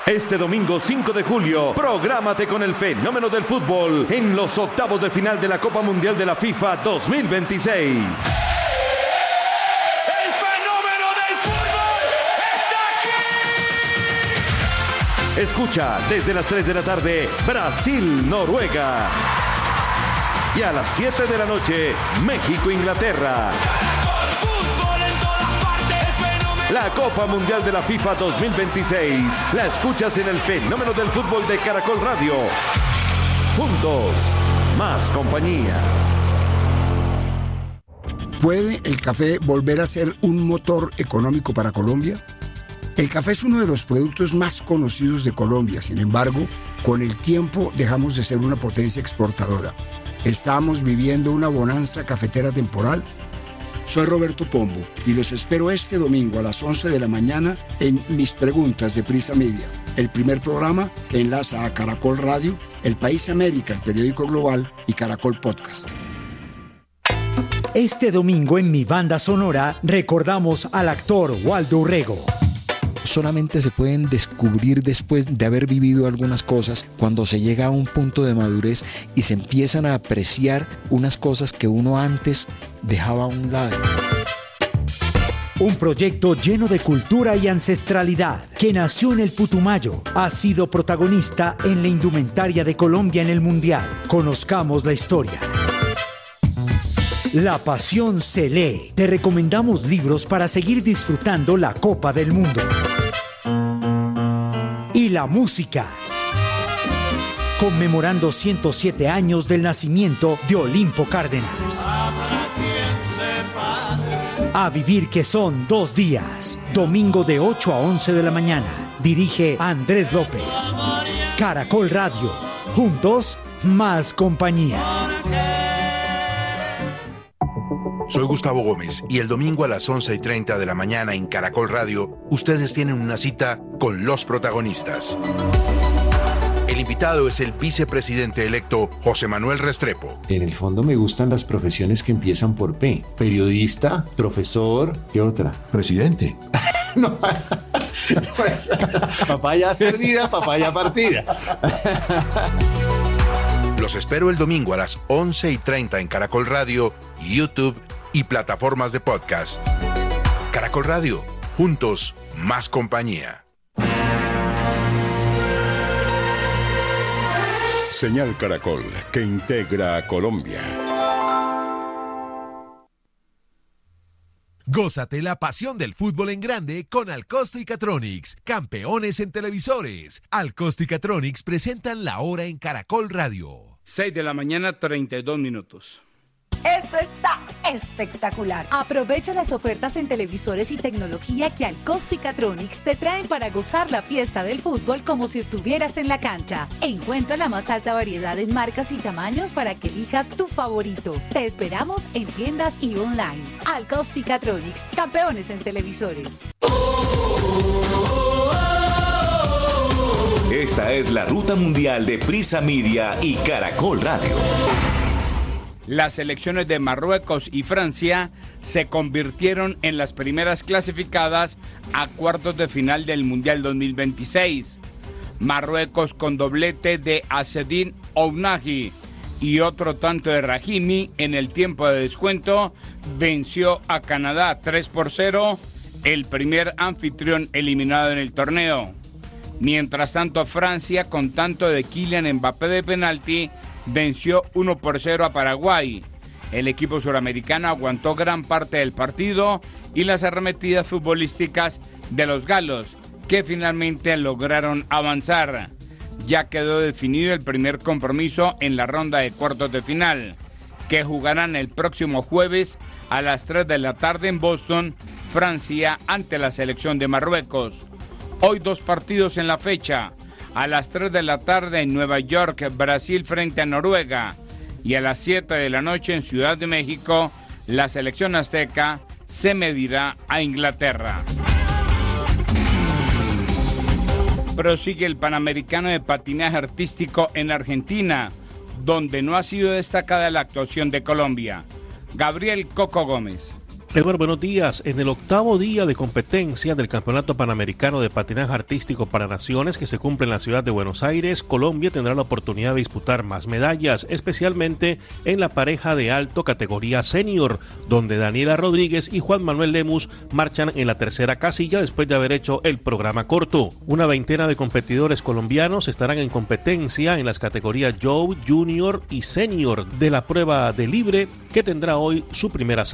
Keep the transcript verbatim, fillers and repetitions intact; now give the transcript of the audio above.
Este domingo cinco de julio, prográmate con el fenómeno del fútbol en los octavos de final de la Copa Mundial de la FIFA dos mil veintiséis. ¡El fenómeno del fútbol está aquí! Escucha desde las tres de la tarde, Brasil-Noruega. Y a las siete de la noche, México-Inglaterra. La Copa Mundial de la FIFA dos mil veintiséis la escuchas en el fenómeno del fútbol de Caracol Radio. Juntos, más compañía. ¿Puede el café volver a ser un motor económico para Colombia? El café es uno de los productos más conocidos de Colombia. Sin embargo, con el tiempo dejamos de ser una potencia exportadora. ¿Estamos viviendo una bonanza cafetera temporal? Soy Roberto Pombo y los espero este domingo a las once de la mañana en Mis Preguntas de Prisa Media, el primer programa que enlaza a Caracol Radio, El País América, el periódico global, y Caracol Podcast. Este domingo en Mi Banda Sonora recordamos al actor Waldo Urrego. Solamente se pueden descubrir después de haber vivido algunas cosas, cuando se llega a un punto de madurez y se empiezan a apreciar unas cosas que uno antes dejaba a un lado. Un proyecto lleno de cultura y ancestralidad que nació en el Putumayo, ha sido protagonista en la indumentaria de Colombia en el Mundial. Conozcamos la historia. La pasión se lee. Te recomendamos libros para seguir disfrutando la Copa del Mundo. Y la música. Conmemorando ciento siete años del nacimiento de Olimpo Cárdenas. A vivir que son dos días. Domingo de ocho a once de la mañana. Dirige Andrés López. Caracol Radio. Juntos, más compañía. Soy Gustavo Gómez y el domingo a las once y treinta de la mañana en Caracol Radio, ustedes tienen una cita con los protagonistas. El invitado es el vicepresidente electo José Manuel Restrepo. En el fondo me gustan las profesiones que empiezan por P. Periodista, profesor, ¿qué otra? Presidente. No, pues, papaya servida, papaya partida. Los espero el domingo a las once y treinta en Caracol Radio, YouTube y plataformas de podcast. Caracol Radio, juntos, más compañía. Señal Caracol, que integra a Colombia. Gózate la pasión del fútbol en grande con Alcosto y Catronics, campeones en televisores. Alcosto y Catronics presentan La Hora en Caracol Radio. seis de la mañana, treinta y dos minutos. Esto está espectacular. Aprovecha las ofertas en televisores y tecnología que Alcosto y Catronics te traen para gozar la fiesta del fútbol como si estuvieras en la cancha. Encuentra la más alta variedad en marcas y tamaños para que elijas tu favorito. Te esperamos en tiendas y online. Alcosto y Catronics, campeones en televisores. Esta es la ruta mundial de Prisa Media y Caracol Radio. Las selecciones de Marruecos y Francia se convirtieron en las primeras clasificadas a cuartos de final del Mundial dos mil veintiséis. Marruecos con doblete de Azzedine Ounahi y otro tanto de Rahimi en el tiempo de descuento venció a Canadá tres por cero, el primer anfitrión eliminado en el torneo. Mientras tanto, Francia, con tanto de Kylian Mbappé de penalti, venció uno por cero a Paraguay. El equipo suramericano aguantó gran parte del partido y las arremetidas futbolísticas de los galos, que finalmente lograron avanzar. Ya quedó definido el primer compromiso en la ronda de cuartos de final, que jugarán el próximo jueves a las tres de la tarde en Boston, Francia, ante la selección de Marruecos. Hoy dos partidos en la fecha. A las tres de la tarde en Nueva York, Brasil frente a Noruega. Y a las siete de la noche en Ciudad de México, la selección azteca se medirá a Inglaterra. Prosigue el Panamericano de Patinaje Artístico en Argentina, donde no ha sido destacada la actuación de Colombia. Gabriel Coco Gómez. Eduardo, buenos días. En el octavo día de competencia del Campeonato Panamericano de Patinaje Artístico para Naciones que se cumple en la ciudad de Buenos Aires, Colombia tendrá la oportunidad de disputar más medallas, especialmente en la pareja de alto categoría senior, donde Daniela Rodríguez y Juan Manuel Lemus marchan en la tercera casilla después de haber hecho el programa corto. Una veintena de competidores colombianos estarán en competencia en las categorías Joe, Junior y Senior de la prueba de libre que tendrá hoy su primera